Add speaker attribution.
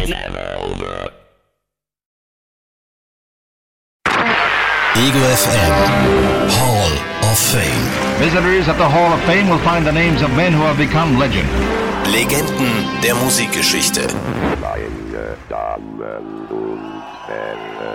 Speaker 1: Ego FM Hall of Fame.
Speaker 2: Visitors at the Hall of Fame will find the names of men who have become legend.
Speaker 1: Legenden der Musikgeschichte.
Speaker 3: Meine Damen und Herren.